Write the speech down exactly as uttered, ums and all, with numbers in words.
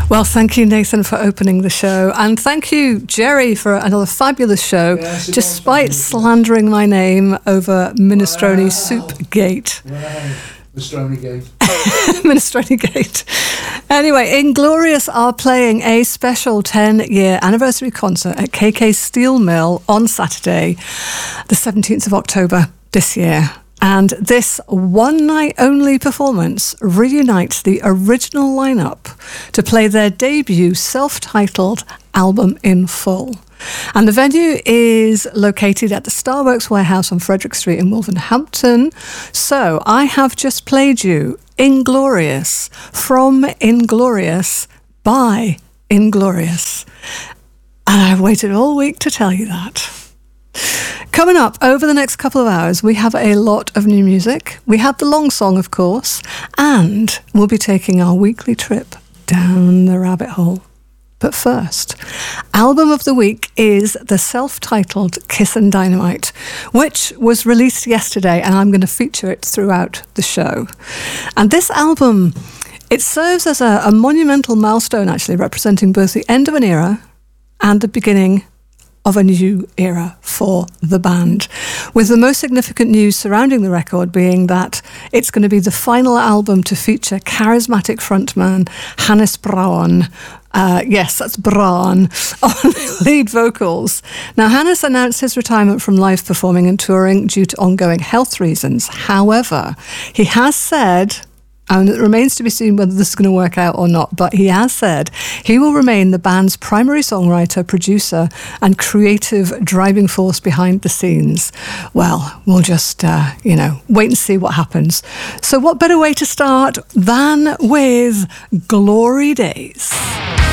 Well, thank you, Nathan, for opening the show. And thank you, Jerry, for another fabulous show, yes, despite slandering my name over Minestrone wow. Soup Gate. Right. Minestrone Gate. Minestrone Gate. Anyway, Inglorious are playing a special ten-year anniversary concert at K K Steel Mill on Saturday, the seventeenth of October this year. And this one-night-only performance reunites the original lineup to play their debut self-titled album in full. And the venue is located at the Starworks Warehouse on Frederick Street in Wolverhampton. So I have just played you Inglorious from Inglorious by Inglorious. And I've waited all week to tell you that. Coming up over the next couple of hours, we have a lot of new music. We have the long song, of course, and we'll be taking our weekly trip down the rabbit hole. But first, album of the week is the self-titled Kiss and Dynamite, which was released yesterday, and I'm going to feature it throughout the show. And this album, it serves as a, a monumental milestone, actually, representing both the end of an era and the beginning of a new era for the band, with the most significant news surrounding the record being that it's going to be the final album to feature charismatic frontman Hannes Braun. Uh, yes, that's Braun on lead vocals. Now, Hannes announced his retirement from live performing and touring due to ongoing health reasons. However, he has said, and it remains to be seen whether this is going to work out or not, but he has said he will remain the band's primary songwriter, producer, and creative driving force behind the scenes. Well, we'll just, uh, you know, wait and see what happens. So what better way to start than with Glory Days?